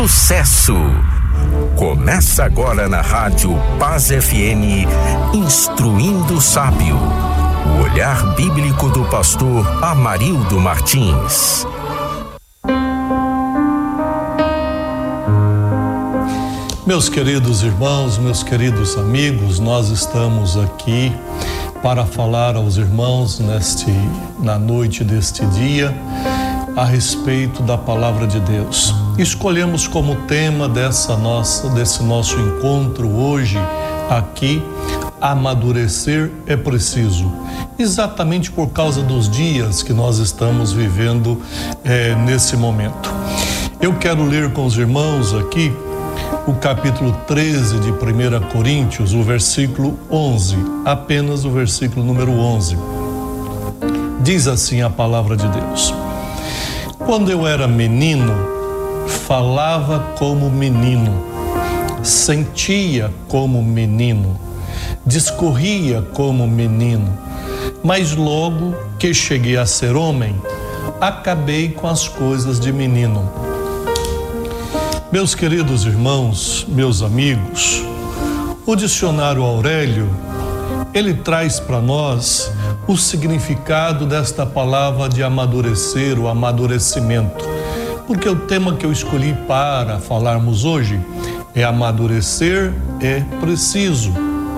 Sucesso! Começa agora na Rádio Paz FM, Instruindo o Sábio. O olhar bíblico do pastor Amarildo Martins. Meus queridos irmãos, meus queridos amigos, nós estamos aqui para falar aos irmãos na noite deste dia a respeito da palavra de Deus. Escolhemos como tema desse nosso encontro hoje aqui, amadurecer é preciso, exatamente por causa dos dias que nós estamos vivendo nesse momento. Eu quero ler com os irmãos aqui o capítulo 13 de 1 Coríntios, o versículo 11, apenas o versículo número 11. Diz assim a palavra de Deus: quando eu era menino, falava como menino, sentia como menino, discorria como menino, mas logo que cheguei a ser homem, acabei com as coisas de menino. Meus queridos irmãos, meus amigos, o dicionário Aurélio, ele traz para nós o significado desta palavra de amadurecer, o amadurecimento, porque o tema que eu escolhi para falarmos hoje é amadurecer é preciso.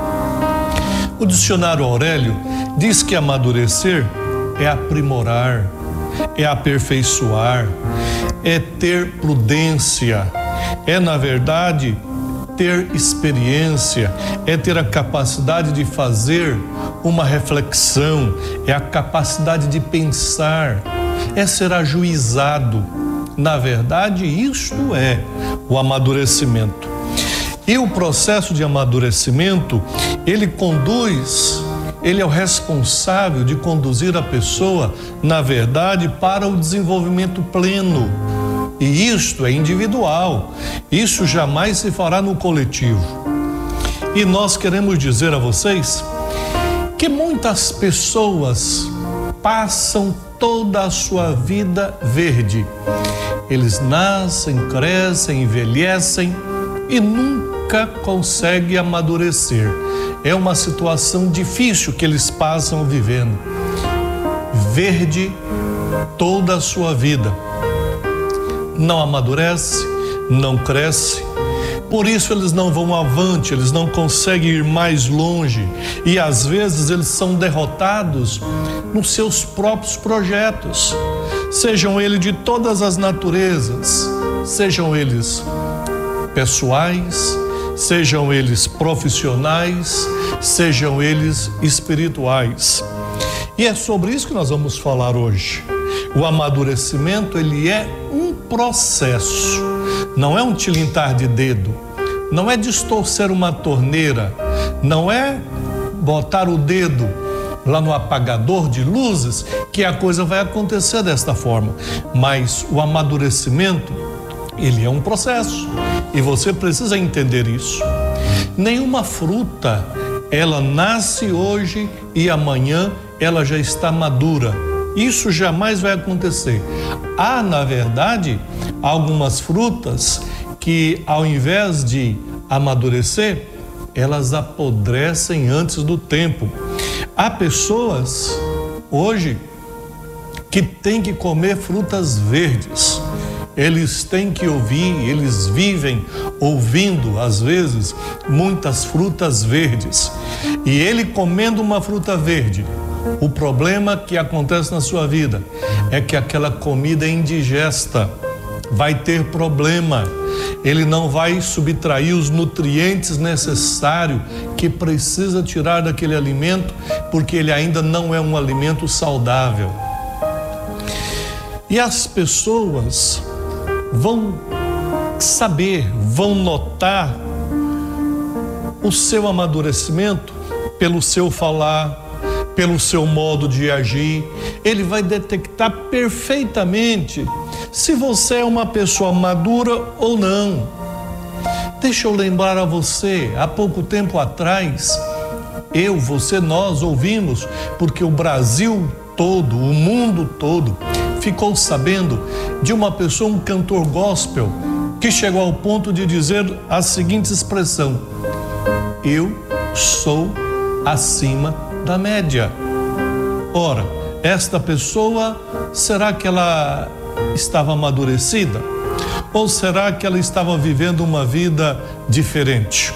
O dicionário Aurélio diz que amadurecer é aprimorar, é aperfeiçoar, é ter prudência, é, na verdade, ter experiência, é ter a capacidade de fazer uma reflexão, é a capacidade de pensar, é ser ajuizado. Na verdade, isto é o amadurecimento. E o processo de amadurecimento, ele é o responsável de conduzir a pessoa, na verdade, para o desenvolvimento pleno. E isto é individual, isso jamais se fará no coletivo. E nós queremos dizer a vocês que muitas pessoas passam toda a sua vida verde. Eles nascem, crescem, envelhecem e nunca conseguem amadurecer. É uma situação difícil que eles passam vivendo. Verde toda a sua vida. Não amadurece, não cresce, por isso eles não vão avante, eles não conseguem ir mais longe e às vezes eles são derrotados nos seus próprios projetos, sejam eles de todas as naturezas, sejam eles pessoais, sejam eles profissionais, sejam eles espirituais. E é sobre isso que nós vamos falar hoje. O amadurecimento, ele é um processo, não é um tilintar de dedo, não é distorcer uma torneira, não é botar o dedo lá no apagador de luzes que a coisa vai acontecer desta forma. Mas o amadurecimento, ele é um processo e você precisa entender isso. Nenhuma fruta, ela nasce hoje e amanhã ela já está madura. Isso jamais vai acontecer. Há, na verdade, algumas frutas que, ao invés de amadurecer, elas apodrecem antes do tempo. Há pessoas, hoje, que têm que comer frutas verdes. Eles têm que ouvir, eles vivem ouvindo, às vezes, muitas frutas verdes. E ele comendo uma fruta verde, o problema que acontece na sua vida é que aquela comida é indigesta, vai ter problema, ele não vai subtrair os nutrientes necessários que precisa tirar daquele alimento, porque ele ainda não é um alimento saudável. E as pessoas vão saber, vão notar o seu amadurecimento pelo seu falar, pelo seu modo de agir. Ele vai detectar perfeitamente se você é uma pessoa madura ou não. Deixa eu lembrar a você, há pouco tempo atrás, você, nós ouvimos, porque o Brasil todo, o mundo todo, ficou sabendo de uma pessoa, um cantor gospel, que chegou ao ponto de dizer a seguinte expressão: eu sou acima da média. Ora, esta pessoa, será que ela estava amadurecida? Ou será que ela estava vivendo uma vida diferente?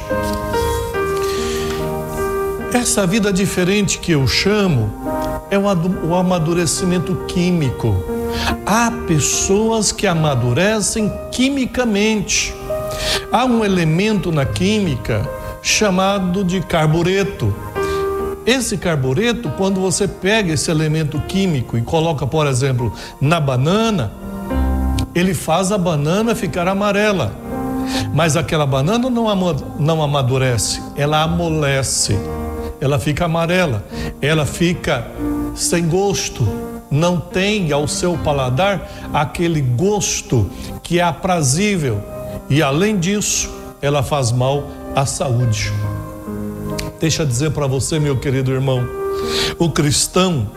Essa vida diferente que eu chamo é o amadurecimento químico. Há pessoas que amadurecem quimicamente. Há um elemento na química chamado de carbureto. Esse carbureto, quando você pega esse elemento químico e coloca, por exemplo, na banana, ele faz a banana ficar amarela. Mas aquela banana não amadurece, ela amolece, ela fica amarela, ela fica sem gosto, não tem ao seu paladar aquele gosto que é aprazível. E além disso, ela faz mal à saúde. Deixa eu dizer para você, meu querido irmão, o cristão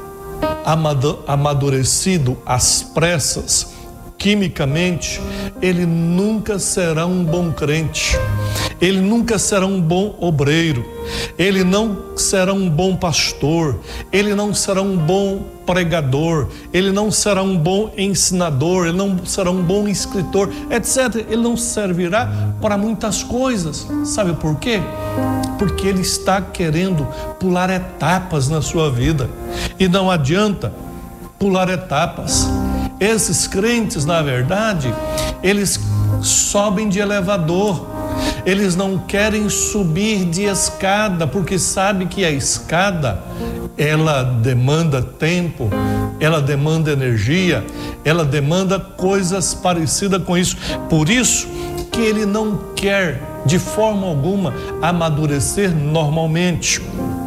amadurecido às pressas, quimicamente, ele nunca será um bom crente, ele nunca será um bom obreiro, ele não será um bom pastor, ele não será um bom pregador, ele não será um bom ensinador, ele não será um bom escritor, etc. Ele não servirá para muitas coisas. Sabe por quê? Porque ele está querendo pular etapas na sua vida. E não adianta pular etapas. Esses crentes, na verdade, eles sobem de elevador. Eles não querem subir de escada, porque sabe que a escada, ela demanda tempo, ela demanda energia, ela demanda coisas parecidas com isso. Por isso que ele não quer, de forma alguma, amadurecer normalmente.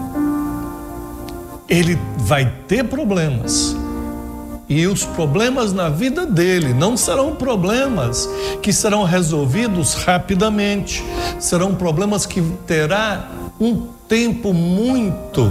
Ele vai ter problemas. E os problemas na vida dele não serão problemas que serão resolvidos rapidamente. Serão problemas que terá um tempo muito,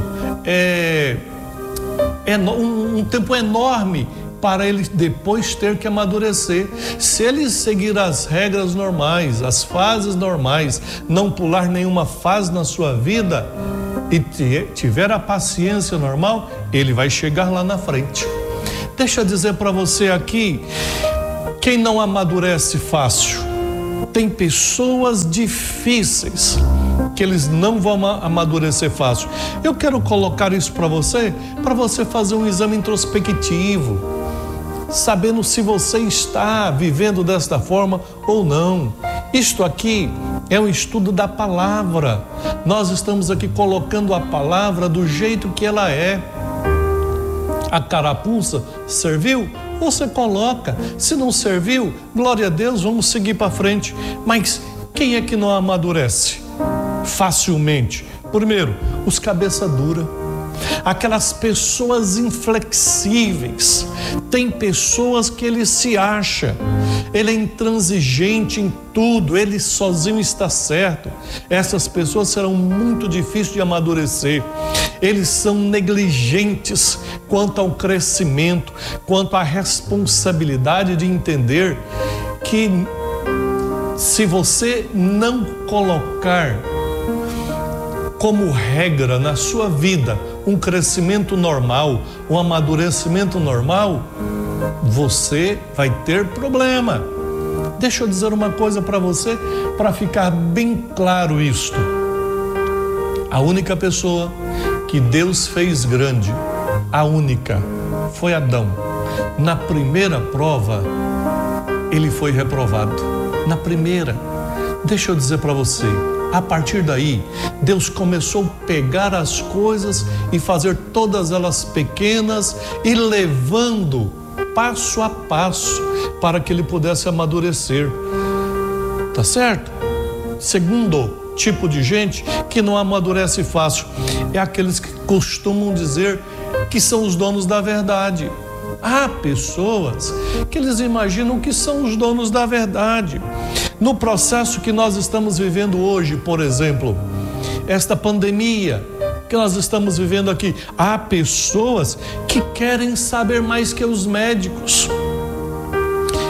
um tempo enorme para ele depois ter que amadurecer. Se ele seguir as regras normais, as fases normais, não pular nenhuma fase na sua vida e tiver a paciência normal, ele vai chegar lá na frente. Deixa eu dizer para você aqui, quem não amadurece fácil, tem pessoas difíceis que eles não vão amadurecer fácil. Eu quero colocar isso para você fazer um exame introspectivo, sabendo se você está vivendo desta forma ou não. Isto aqui é um estudo da palavra. Nós estamos aqui colocando a palavra do jeito que ela é. A carapuça serviu? Você coloca. Se não serviu, glória a Deus, vamos seguir para frente. Mas quem é que não amadurece facilmente? Primeiro, os cabeça dura. Aquelas pessoas inflexíveis. Tem pessoas que ele se acha, ele é intransigente em tudo, ele sozinho está certo. Essas pessoas serão muito difíceis de amadurecer. Eles são negligentes quanto ao crescimento, quanto à responsabilidade de entender que se você não colocar como regra na sua vida um crescimento normal, um amadurecimento normal, você vai ter problema. Deixa eu dizer uma coisa para você, para ficar bem claro isto. A única pessoa que Deus fez grande, a única, foi Adão. Na primeira prova, ele foi reprovado. Na primeira. Deixa eu dizer para você, a partir daí, Deus começou a pegar as coisas e fazer todas elas pequenas e levando passo a passo para que ele pudesse amadurecer. Tá certo? Segundo tipo de gente que não amadurece fácil é aqueles que costumam dizer que são os donos da verdade. Há pessoas que eles imaginam que são os donos da verdade. No processo que nós estamos vivendo hoje, por exemplo, esta pandemia que nós estamos vivendo aqui, há pessoas que querem saber mais que os médicos. Há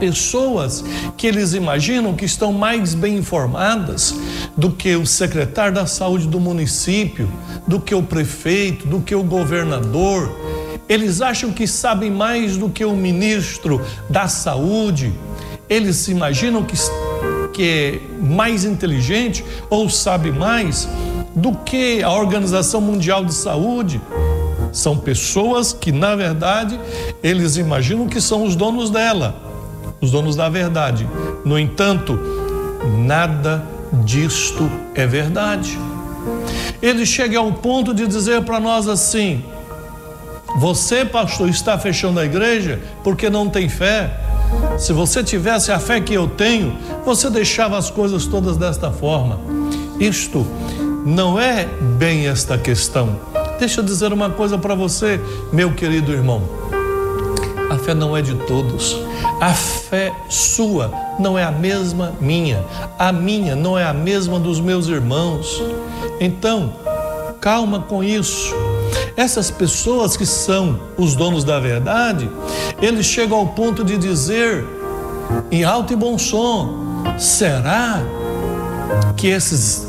pessoas que eles imaginam que estão mais bem informadas do que o secretário da saúde do município, do que o prefeito, do que o governador. Eles acham que sabem mais do que o ministro da saúde. Eles imaginam que é mais inteligente ou sabe mais do que a Organização Mundial de Saúde. São pessoas que, na verdade, eles imaginam que são os donos dela, os donos da verdade. No entanto, nada disto é verdade. Ele chega ao ponto de dizer para nós assim: você, pastor, está fechando a igreja porque não tem fé. Se você tivesse a fé que eu tenho, você deixava as coisas todas desta forma. Isto não é bem esta questão. Deixa eu dizer uma coisa para você, meu querido irmão. A fé não é de todos. A fé sua não é a mesma minha. A minha não é a mesma dos meus irmãos. Então, calma com isso. Essas pessoas que são os donos da verdade, eles chegam ao ponto de dizer, em alto e bom som: será que essas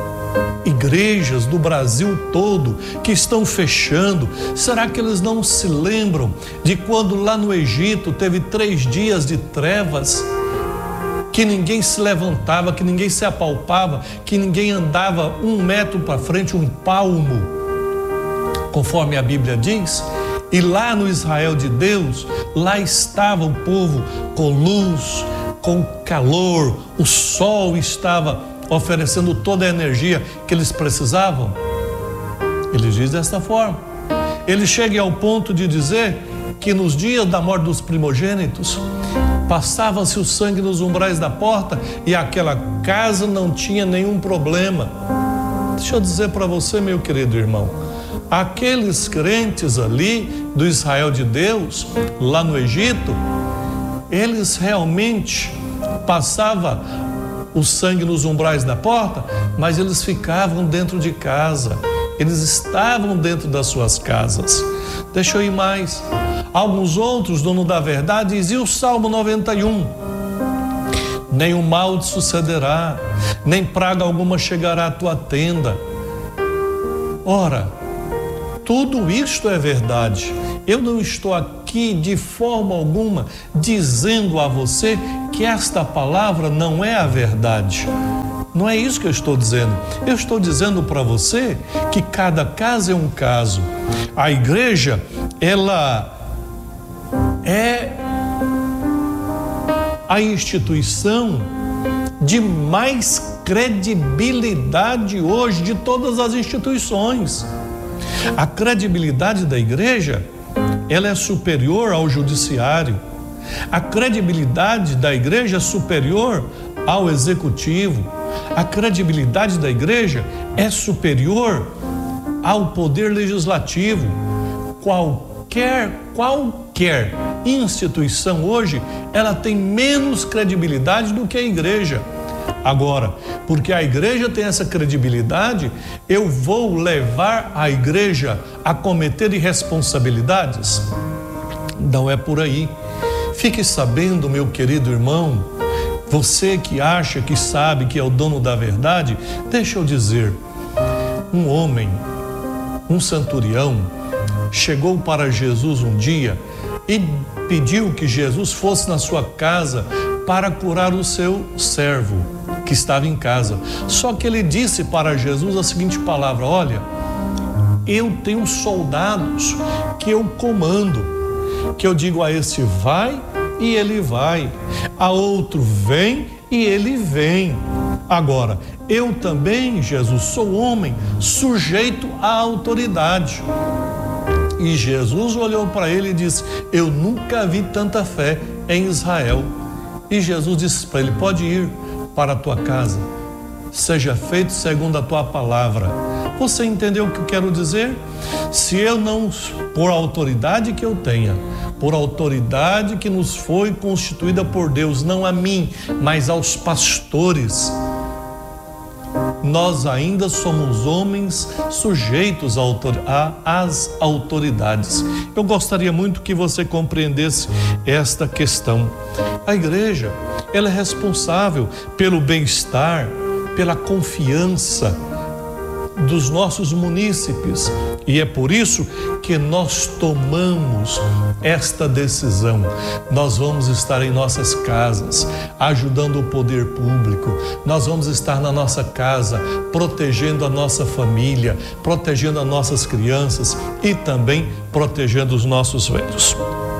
igrejas do Brasil todo que estão fechando, será que eles não se lembram de quando lá no Egito teve 3 dias de trevas, que ninguém se levantava, que ninguém se apalpava, que ninguém andava 1 metro para frente, 1 palmo, conforme a Bíblia diz? E lá no Israel de Deus, lá estava o povo com luz, com calor, o sol estava oferecendo toda a energia que eles precisavam. Ele diz desta forma. Ele chega ao ponto de dizer que nos dias da morte dos primogênitos, passava-se o sangue nos umbrais da porta e aquela casa não tinha nenhum problema. Deixa eu dizer para você, meu querido irmão, aqueles crentes ali do Israel de Deus, lá no Egito, eles realmente passavam o sangue nos umbrais da porta, mas eles ficavam dentro de casa, eles estavam dentro das suas casas. Deixa eu ir mais. Alguns outros, dono da verdade, diziam o Salmo 91: nenhum mal te sucederá, nem praga alguma chegará à tua tenda. Ora, tudo isto é verdade. Eu não estou aqui de forma alguma dizendo a você que esta palavra não é a verdade. Não é isso que eu estou dizendo. Eu estou dizendo para você que cada caso é um caso. A igreja, ela é a instituição de mais credibilidade hoje de todas as instituições. A credibilidade da igreja, ela é superior ao judiciário. A credibilidade da igreja é superior ao executivo. A credibilidade da igreja é superior ao poder legislativo. Qualquer instituição hoje, ela tem menos credibilidade do que a igreja. Agora, porque a igreja tem essa credibilidade, eu vou levar a igreja a cometer irresponsabilidades? Não é por aí. Fique sabendo, meu querido irmão, você que acha que sabe que é o dono da verdade, deixa eu dizer, um homem, um centurião, chegou para Jesus um dia e pediu que Jesus fosse na sua casa para curar o seu servo que estava em casa. Só que ele disse para Jesus a seguinte palavra: olha, eu tenho soldados que eu comando, que eu digo a esse vai e ele vai, a outro vem e ele vem. Agora, eu também, Jesus, sou homem sujeito à autoridade. E Jesus olhou para ele e disse: eu nunca vi tanta fé em Israel. E Jesus disse para ele: pode ir para a tua casa, seja feito segundo a tua palavra. Você entendeu o que eu quero dizer? Se eu não, por autoridade que eu tenha, por autoridade que nos foi constituída por Deus, não a mim, mas aos pastores, nós ainda somos homens sujeitos às autoridades. Eu gostaria muito que você compreendesse esta questão. A igreja, ela é responsável pelo bem-estar, pela confiança dos nossos munícipes, e é por isso que nós tomamos esta decisão. Nós vamos estar em nossas casas, ajudando o poder público, nós vamos estar na nossa casa, protegendo a nossa família, protegendo as nossas crianças e também protegendo os nossos velhos.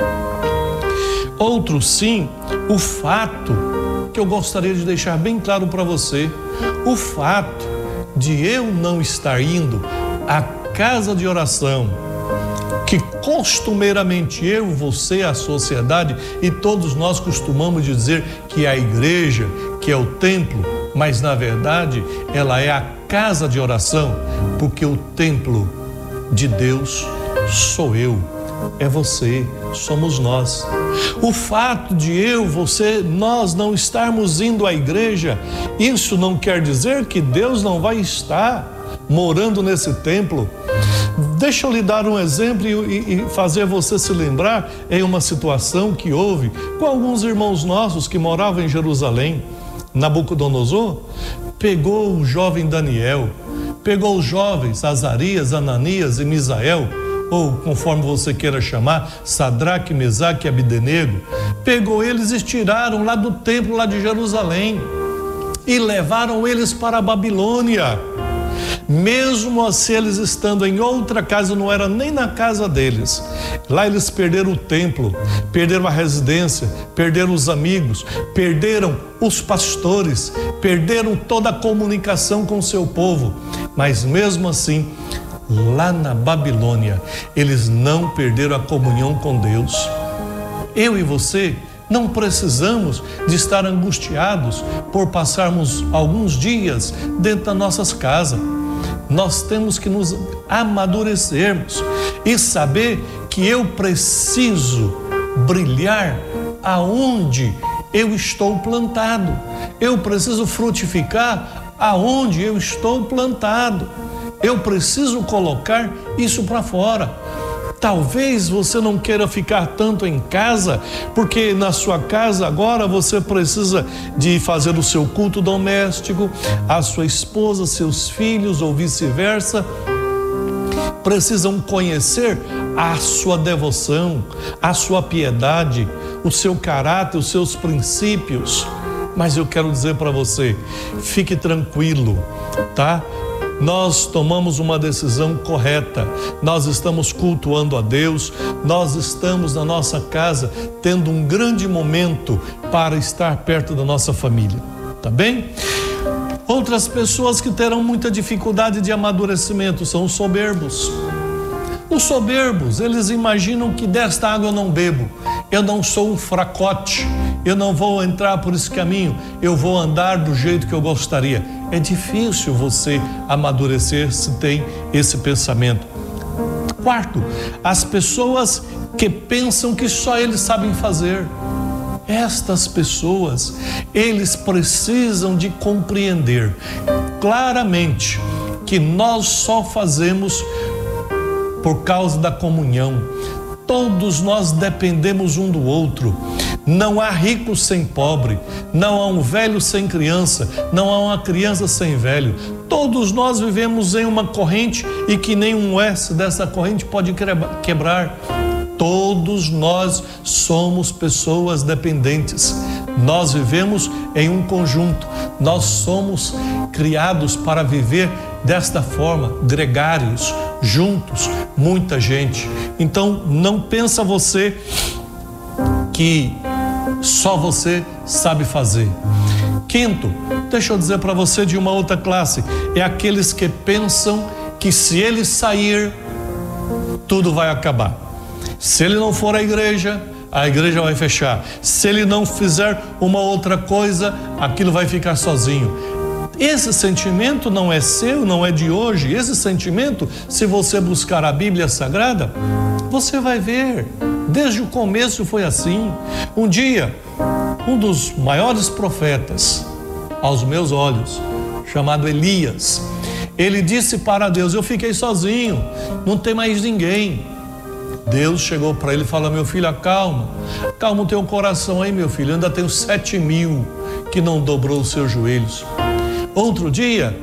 Outro sim, o fato que eu gostaria de deixar bem claro para você, o fato de eu não estar indo à casa de oração, que costumeiramente eu, você, a sociedade e todos nós costumamos dizer que é a igreja, que é o templo, mas na verdade ela é a casa de oração, porque o templo de Deus sou eu, é você, somos nós. O fato de eu, você, nós não estarmos indo à igreja, isso não quer dizer que Deus não vai estar morando nesse templo. Deixa eu lhe dar um exemplo e fazer você se lembrar em uma situação que houve com alguns irmãos nossos que moravam em Jerusalém. Nabucodonosor pegou o jovem Daniel, pegou os jovens Azarias, Ananias e Misael, ou conforme você queira chamar, Sadraque, Mesaque e Abdenego, pegou eles e tiraram lá do templo lá de Jerusalém e levaram eles para a Babilônia. Mesmo assim, eles estando em outra casa, não era nem na casa deles. Lá eles perderam o templo, perderam a residência, perderam os amigos, perderam os pastores, perderam toda a comunicação com o seu povo. Mas mesmo assim, lá na Babilônia, eles não perderam a comunhão com Deus. Eu e você não precisamos de estar angustiados por passarmos alguns dias dentro das nossas casas. Nós temos que nos amadurecermos e saber que eu preciso brilhar aonde eu estou plantado. Eu preciso frutificar aonde eu estou plantado. Eu preciso colocar isso para fora. Talvez você não queira ficar tanto em casa, porque na sua casa agora você precisa de fazer o seu culto doméstico, a sua esposa, seus filhos ou vice-versa, precisam conhecer a sua devoção, a sua piedade, o seu caráter, os seus princípios. Mas eu quero dizer para você, fique tranquilo, tá? Nós tomamos uma decisão correta, nós estamos cultuando a Deus, nós estamos na nossa casa tendo um grande momento para estar perto da nossa família, tá bem? Outras pessoas que terão muita dificuldade de amadurecimento são os soberbos. Os soberbos, eles imaginam que desta água eu não bebo, eu não sou um fracote, eu não vou entrar por esse caminho, eu vou andar do jeito que eu gostaria. É difícil você amadurecer se tem esse pensamento. Quarto, as pessoas que pensam que só eles sabem fazer. Estas pessoas, eles precisam de compreender claramente que nós só fazemos por causa da comunhão. Todos nós dependemos um do outro. Não há rico sem pobre, não há um velho sem criança, não há uma criança sem velho. Todos nós vivemos em uma corrente e que nenhum S dessa corrente pode quebrar. Todos nós somos pessoas dependentes. Nós vivemos em um conjunto. Nós somos criados para viver desta forma, gregários, juntos, muita gente. Então, não pensa você que só você sabe fazer. Quinto, deixa eu dizer para você de uma outra classe, é aqueles que pensam que se ele sair, tudo vai acabar. Se ele não for à igreja, a igreja vai fechar. Se ele não fizer uma outra coisa, aquilo vai ficar sozinho. Esse sentimento não é seu, não é de hoje. Esse sentimento, se você buscar a Bíblia Sagrada, você vai ver. Desde o começo foi assim. Um dia, um dos maiores profetas, aos meus olhos, chamado Elias, ele disse para Deus: eu fiquei sozinho, não tem mais ninguém. Deus chegou para ele e falou: meu filho, acalma o teu coração aí, meu filho, eu ainda tenho 7.000 que não dobrou os seus joelhos. Outro dia,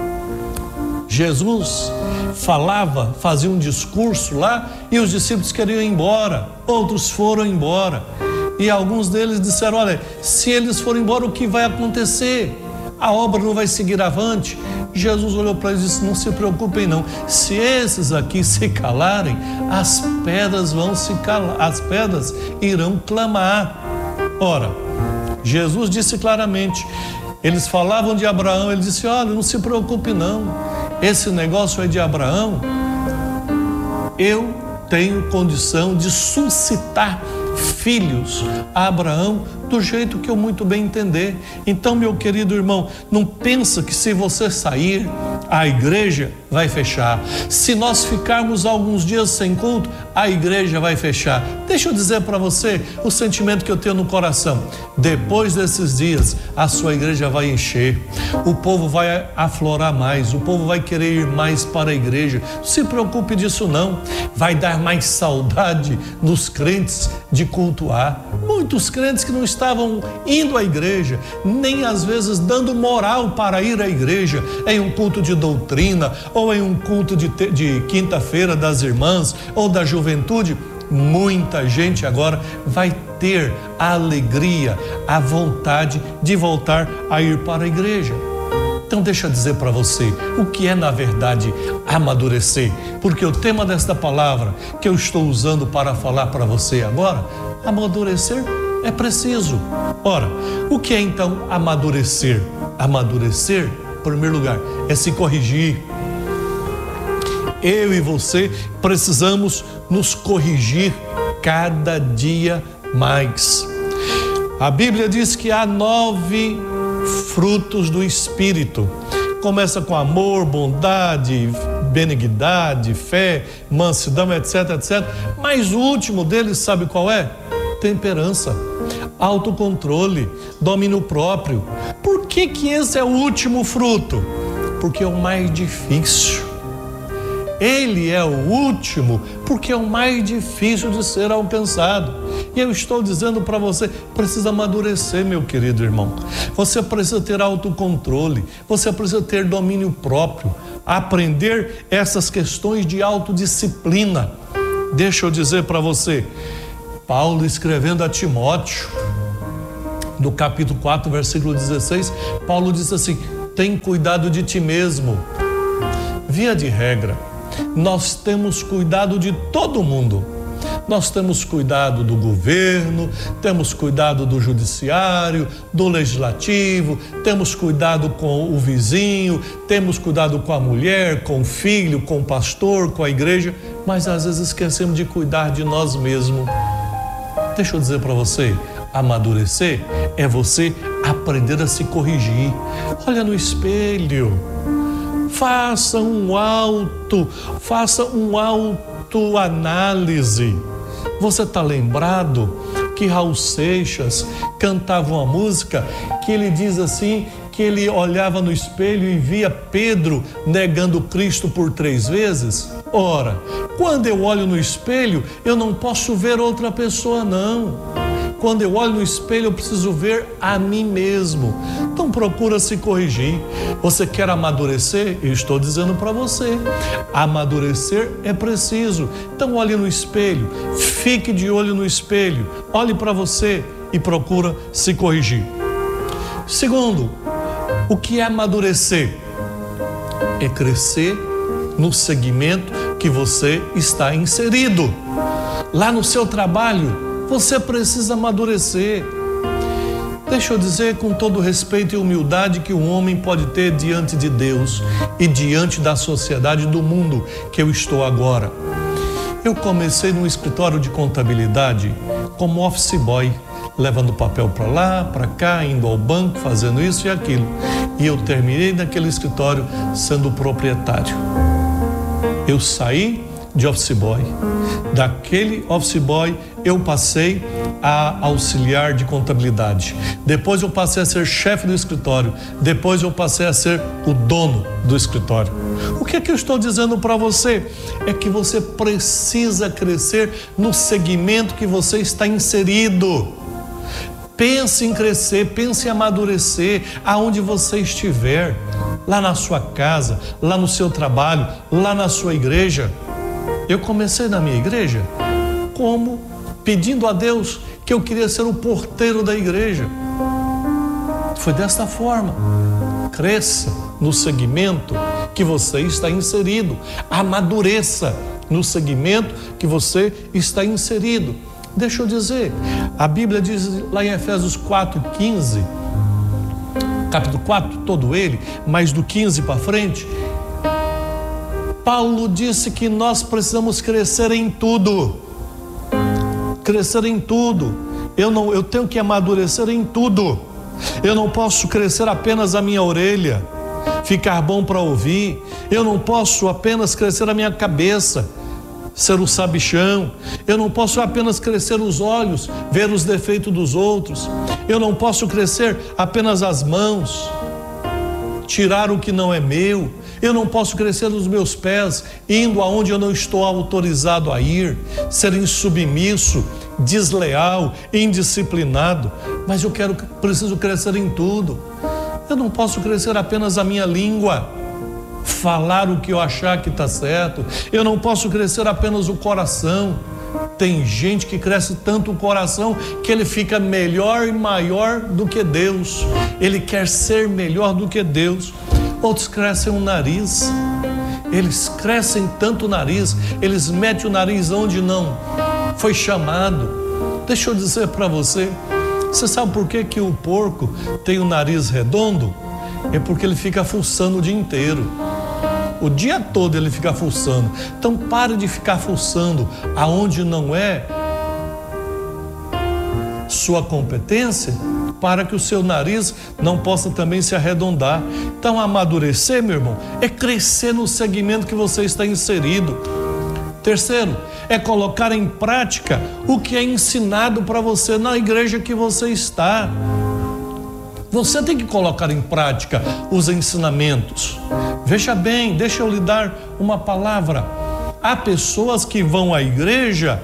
Jesus fazia um discurso lá e os discípulos queriam ir embora, outros foram embora e alguns deles disseram: olha, se eles forem embora, o que vai acontecer? A obra não vai seguir avante. Jesus olhou para eles e disse: não se preocupem não, se esses aqui se calarem, as pedras vão se calar, as pedras irão clamar. Ora, Jesus disse claramente, eles falavam de Abraão, ele disse: olha, não se preocupe não, esse negócio é de Abraão, eu tenho condição de suscitar filhos a Abraão do jeito que eu muito bem entender. Então, meu querido irmão, não pensa que se você sair, a igreja vai fechar. Se nós ficarmos alguns dias sem culto, a igreja vai fechar. Deixa eu dizer para você o sentimento que eu tenho no coração. Depois desses dias, a sua igreja vai encher, o povo vai aflorar mais, o povo vai querer ir mais para a igreja. Não se preocupe disso não. Vai dar mais saudade nos crentes de cultuar. Muitos crentes que não estavam indo à igreja, nem às vezes dando moral para ir à igreja, em um culto de doutrina, ou em um culto de quinta-feira das irmãs, ou da juventude. Muita gente agora vai ter a alegria, a vontade de voltar a ir para a igreja. Então deixa eu dizer para você o que é na verdade amadurecer, porque o tema desta palavra que eu estou usando para falar para você agora, amadurecer é preciso. Ora, o que é então amadurecer? Amadurecer, em primeiro lugar, é se corrigir. Eu e você precisamos nos corrigir cada dia mais. A Bíblia diz que há 9 frutos do Espírito. Começa com amor, bondade, benignidade, fé, mansidão, etc, etc. Mas o último deles, sabe qual é? Temperança, autocontrole, domínio próprio. Por que esse é o último fruto? Porque é o mais difícil. Ele é o último porque é o mais difícil de ser alcançado. E eu estou dizendo para você, precisa amadurecer, meu querido irmão. Você precisa ter autocontrole, você precisa ter domínio próprio, aprender essas questões de autodisciplina. Deixa eu dizer para você, Paulo escrevendo a Timóteo, no capítulo 4, versículo 16, Paulo diz assim: tem cuidado de ti mesmo. Via de regra, nós temos cuidado de todo mundo. Nós temos cuidado do governo, temos cuidado do judiciário, do legislativo, temos cuidado com o vizinho, temos cuidado com a mulher, com o filho, com o pastor, com a igreja, mas às vezes esquecemos de cuidar de nós mesmos. Deixa eu dizer para você, amadurecer é você aprender a se corrigir. Olha no espelho. Faça um autoanálise. Você está lembrado que Raul Seixas cantava uma música que ele diz assim, que ele olhava no espelho e via Pedro negando Cristo por 3 vezes? Ora, quando eu olho no espelho, eu não posso ver outra pessoa não. Quando eu olho no espelho, eu preciso ver a mim mesmo. Então procura se corrigir. Você quer amadurecer? Eu estou dizendo para você, amadurecer é preciso. Então olhe no espelho, fique de olho no espelho, olhe para você e procura se corrigir. Segundo, o que é amadurecer? É crescer no segmento que você está inserido. Lá no seu trabalho, você precisa amadurecer. Deixa eu dizer com todo respeito e humildade que um homem pode ter diante de Deus e diante da sociedade do mundo que eu estou agora. Eu comecei num escritório de contabilidade como office boy, levando papel para lá, para cá, indo ao banco, fazendo isso e aquilo. E eu terminei naquele escritório sendo proprietário. Eu saí de office boy. Daquele office boy eu passei a auxiliar de contabilidade. Depois eu passei a ser chefe do escritório. Depois eu passei a ser o dono do escritório. O que é que eu estou dizendo para você? É que você precisa crescer no segmento que você está inserido. Pense em crescer, pense em amadurecer aonde você estiver, lá na sua casa, lá no seu trabalho, lá na sua igreja. Eu comecei na minha igreja pedindo a Deus que eu queria ser o porteiro da igreja. Foi desta forma. Cresça no segmento que você está inserido. Amadureça no segmento que você está inserido. Deixa eu dizer, a Bíblia diz lá em Efésios 4:15, capítulo 4, todo ele, mas do 15 para frente, Paulo disse que nós precisamos crescer em tudo. Crescer em tudo. Eu tenho que amadurecer em tudo. Eu não posso crescer apenas a minha orelha, ficar bom para ouvir. Eu não posso apenas crescer a minha cabeça, ser o sabichão. Eu não posso apenas crescer os olhos, ver os defeitos dos outros. Eu não posso crescer apenas as mãos, tirar o que não é meu. Eu não posso crescer os meus pés, indo aonde eu não estou autorizado a ir, ser insubmisso, desleal, indisciplinado. Mas preciso crescer em tudo. Eu não posso crescer apenas a minha língua, falar o que eu achar que está certo. Eu não posso crescer apenas o coração. Tem gente que cresce tanto o coração que ele fica melhor e maior do que Deus. Ele quer ser melhor do que Deus. Outros crescem o nariz. Eles crescem tanto o nariz, eles metem o nariz onde não foi chamado. Deixa eu dizer para você, você sabe por que o porco tem o nariz redondo? É porque ele fica fuçando o dia inteiro. O dia todo ele fica fuçando. Então pare de ficar fuçando aonde não é sua competência, para que o seu nariz não possa também se arredondar. Então amadurecer, meu irmão, é crescer no segmento que você está inserido. Terceiro, é colocar em prática o que é ensinado para você na igreja que você está. Você tem que colocar em prática os ensinamentos. Veja bem, deixa eu lhe dar uma palavra. Há pessoas que vão à igreja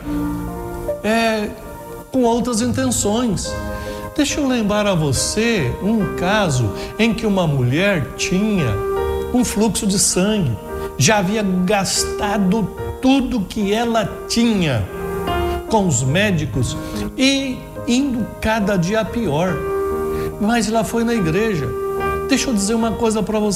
com outras intenções. Deixa eu lembrar a você um caso em que uma mulher tinha um fluxo de sangue. Já havia gastado tudo que ela tinha com os médicos e indo cada dia pior. Mas ela foi na igreja. Deixa eu dizer uma coisa para você.